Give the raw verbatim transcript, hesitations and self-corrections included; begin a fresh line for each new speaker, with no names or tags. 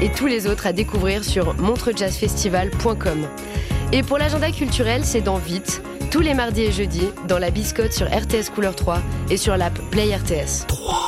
et tous les autres à découvrir sur montreux jazz festival point com. Et pour l'agenda culturel, c'est dans Vite, tous les mardis et jeudis, dans la Biscotte sur R T S Couleur trois et sur l'app Play R T S.